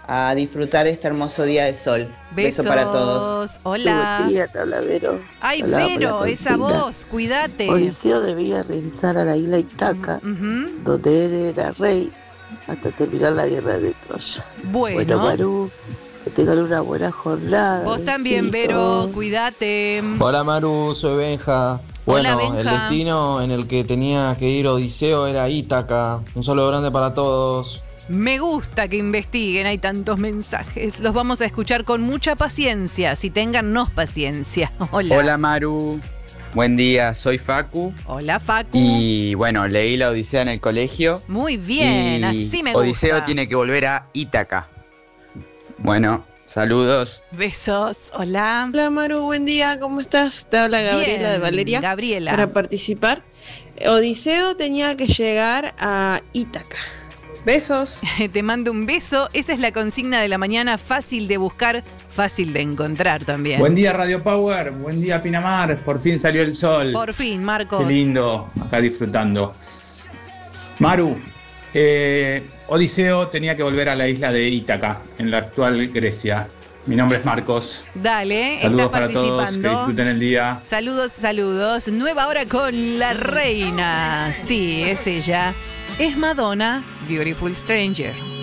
a disfrutar de este hermoso día de sol. Besos. Beso para todos. Hola. Buen día, te habla Vero. Ay, Hablaba por la Vero, esa consigna. voz, cuídate. Odiseo debía regresar a la isla Itaca, Ujú. donde él era rey, hasta terminar la guerra de Troya. Bueno, Bueno, Maru, que tengan una buena jornada. vos también, Vero, Besitos. cuídate. Hola Maru, soy Benja. Hola, Bueno, el Benja. destino en el que tenía que ir Odiseo era Ítaca. Un saludo grande para todos. Me gusta que investiguen, hay tantos mensajes. Los vamos a escuchar con mucha paciencia, si téngannos paciencia. Hola. Hola Maru, buen día, soy Facu Hola, Facu. y bueno, leí la Odisea en el colegio. Muy bien, y así me gusta. Odiseo tiene que volver a Ítaca. Bueno, saludos. Besos, hola. Hola Maru, buen día, ¿cómo estás? Te habla Gabriela Bien, de Valeria Gabriela. para participar. Odiseo tenía que llegar a Ítaca. Besos. Te mando un beso. Esa es la consigna de la mañana, fácil de buscar, fácil de encontrar también. Buen día Radio Power, buen día Pinamar, por fin salió el sol. Por fin, Marcos. Qué lindo, acá disfrutando. Maru, Odiseo tenía que volver a la isla de Ítaca, en la actual Grecia. Mi nombre es Marcos. Dale, Saludos estás para todos, que participando. disfruten el día. Saludos, saludos. Nueva hora con la reina. Sí, es ella. Es Madonna, Beautiful Stranger.